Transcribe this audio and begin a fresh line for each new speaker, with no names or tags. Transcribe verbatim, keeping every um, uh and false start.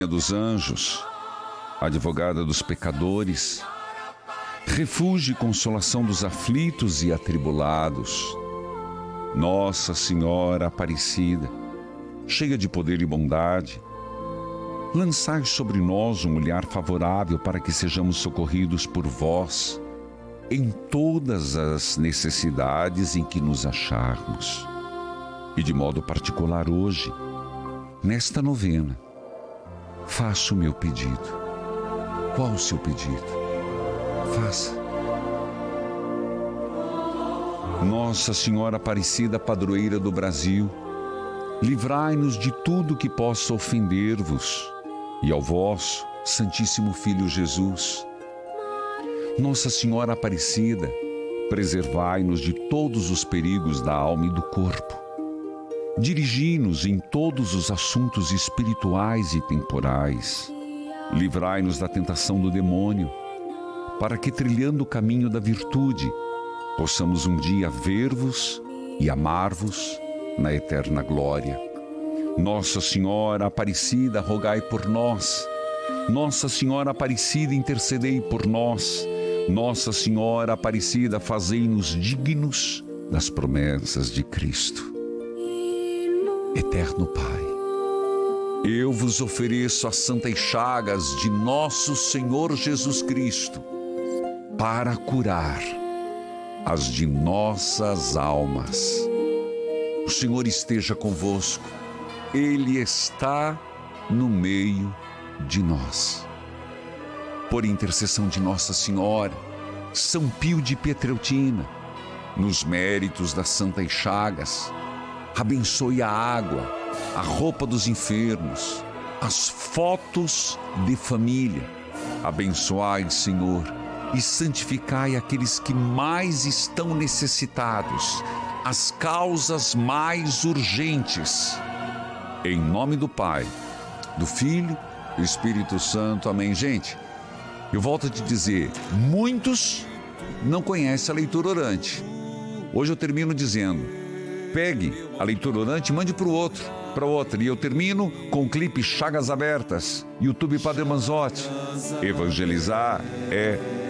dos anjos, advogada dos pecadores, refúgio e consolação dos aflitos e atribulados, Nossa Senhora Aparecida, cheia de poder e bondade, lançai sobre nós um olhar favorável para que sejamos socorridos por vós em todas as necessidades em que nos acharmos. E de modo particular hoje, nesta novena, faço o meu pedido. Qual o seu pedido? Faça. Nossa Senhora Aparecida, padroeira do Brasil, livrai-nos de tudo que possa ofender-vos e ao vosso Santíssimo Filho Jesus. Nossa Senhora Aparecida, preservai-nos de todos os perigos da alma e do corpo. Dirigi-nos em todos os assuntos espirituais e temporais. Livrai-nos da tentação do demônio, para que, trilhando o caminho da virtude, possamos um dia ver-vos e amar-vos na eterna glória. Nossa Senhora Aparecida, rogai por nós. Nossa Senhora Aparecida, intercedei por nós. Nossa Senhora Aparecida, fazei-nos dignos das promessas de Cristo. Eterno Pai, eu vos ofereço as santas chagas de nosso Senhor Jesus Cristo para curar as de nossas almas. O Senhor esteja convosco, Ele está no meio de nós. Por intercessão de Nossa Senhora, São Pio de Pietrelcina, nos méritos das santas chagas, abençoe a água, a roupa dos enfermos, as fotos de família. Abençoai, Senhor, e santificai aqueles que mais estão necessitados, as causas mais urgentes. Em nome do Pai, do Filho e do Espírito Santo. Amém. Gente, eu volto a te dizer, muitos não conhecem a leitura orante. Hoje eu termino dizendo, pegue a leitura orante e mande para o outro, para outra. E eu termino com o clipe Chagas Abertas, YouTube Padre Manzotti. Evangelizar é